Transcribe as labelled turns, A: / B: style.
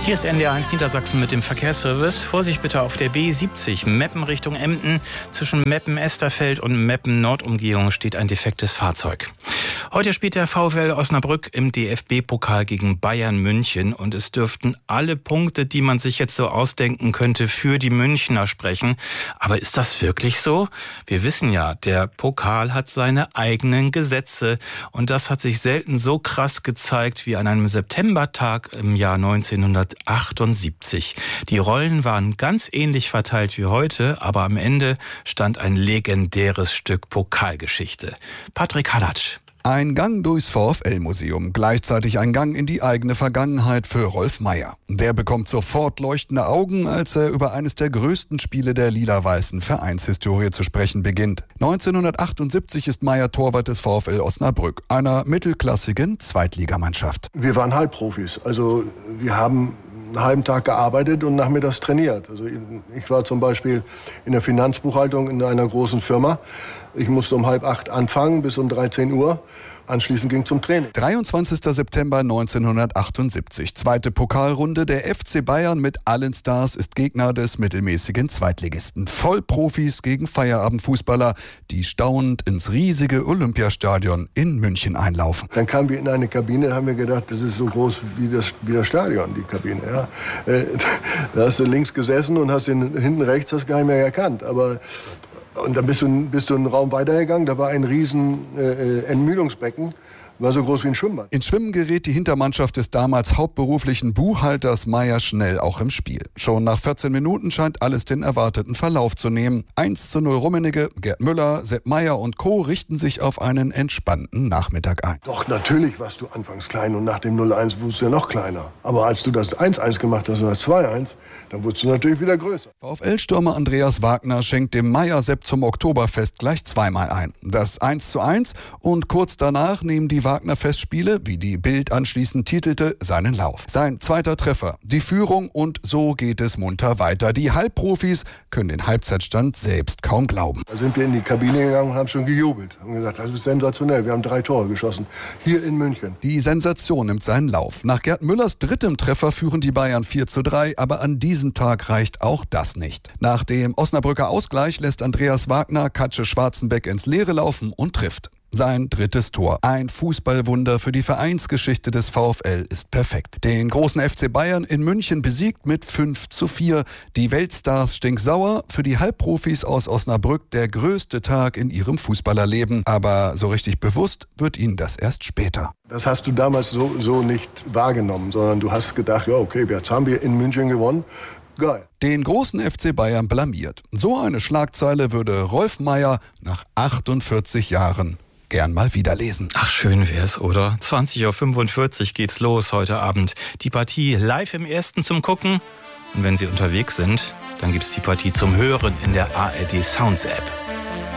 A: Hier ist NDR1 Niedersachsen mit dem Verkehrsservice. Vorsicht bitte auf der B70 Meppen Richtung Emden. Zwischen Meppen-Esterfeld und Meppen-Nordumgehung steht ein defektes Fahrzeug. Heute spielt der VfL Osnabrück im DFB-Pokal gegen Bayern München. Und es dürften alle Punkte, die man sich jetzt so ausdenken könnte, für die Münchner sprechen. Aber ist das wirklich so? Wir wissen ja, der Pokal hat seine eigenen Gesetze. Und das hat sich selten so krass gezeigt wie an einem Septembertag im Jahr 1978. Die Rollen waren ganz ähnlich verteilt wie heute, aber am Ende stand ein legendäres Stück Pokalgeschichte. Patrick Halatsch.
B: Ein Gang durchs VfL-Museum, gleichzeitig ein Gang in die eigene Vergangenheit für Rolf Meier. Der bekommt sofort leuchtende Augen, als er über eines der größten Spiele der lila-weißen Vereinshistorie zu sprechen beginnt. 1978 ist Meier Torwart des VfL Osnabrück, einer mittelklassigen Zweitligamannschaft.
C: Wir waren Halbprofis, also wir haben einen halben Tag gearbeitet und nachmittags trainiert. Also ich war zum Beispiel in der Finanzbuchhaltung in einer großen Firma. Ich musste um 7:30 anfangen bis um 13 Uhr. Anschließend ging zum Training.
B: 23. September 1978. Zweite Pokalrunde. Der FC Bayern mit allen Stars ist Gegner des mittelmäßigen Zweitligisten. Vollprofis gegen Feierabendfußballer, die staunend ins riesige Olympiastadion in München einlaufen.
C: Dann kamen wir in eine Kabine, da haben wir gedacht, das ist so groß wie das Stadion, die Kabine. Ja. Da hast du links gesessen und hast hinten rechts hast gar nicht mehr erkannt. Und dann bist du einen Raum weitergegangen, da war ein riesen Entmüdungsbecken, war so groß wie ein Schwimmbad.
B: Ins Schwimmen gerät die Hintermannschaft des damals hauptberuflichen Buchhalters Meier schnell auch im Spiel. Schon nach 14 Minuten scheint alles den erwarteten Verlauf zu nehmen. 1:0 Rummenigge, Gerd Müller, Sepp Meier und Co. richten sich auf einen entspannten Nachmittag ein.
C: Doch, natürlich warst du anfangs klein und nach dem 0:1 wurdest du ja noch kleiner. Aber als du das 1:1 gemacht hast und das 2:1, dann wurdest du natürlich wieder größer.
B: VfL-Stürmer Andreas Wagner schenkt dem Meier-Sepp zum Oktoberfest gleich zweimal ein. Das 1:1 und kurz danach nehmen die Wagner-Festspiele, wie die Bild anschließend titelte, seinen Lauf. Sein zweiter Treffer, die Führung und so geht es munter weiter. Die Halbprofis können den Halbzeitstand selbst kaum glauben.
C: Da sind wir in die Kabine gegangen und haben schon gejubelt. Haben gesagt, das ist sensationell, wir haben 3 Tore geschossen. Hier in München.
B: Die Sensation nimmt seinen Lauf. Nach Gerd Müllers drittem Treffer führen die Bayern 4:3, aber an diesem Tag reicht auch das nicht. Nach dem Osnabrücker Ausgleich lässt Andreas Wagner Katsche Schwarzenbeck ins Leere laufen und trifft. Sein drittes Tor. Ein Fußballwunder für die Vereinsgeschichte des VfL ist perfekt. Den großen FC Bayern in München besiegt mit 5:4. Die Weltstars stinksauer. Für die Halbprofis aus Osnabrück der größte Tag in ihrem Fußballerleben. Aber so richtig bewusst wird ihnen das erst später.
C: Das hast du damals so nicht wahrgenommen, sondern du hast gedacht, ja okay, jetzt haben wir in München gewonnen. Geil.
B: Den großen FC Bayern blamiert. So eine Schlagzeile würde Rolf Meier nach 48 Jahren gern mal wieder lesen.
A: Ach, schön wär's, oder? 20:45 Uhr geht's los heute Abend. Die Partie live im Ersten zum Gucken. Und wenn Sie unterwegs sind, dann gibt's die Partie zum Hören in der ARD Sounds App.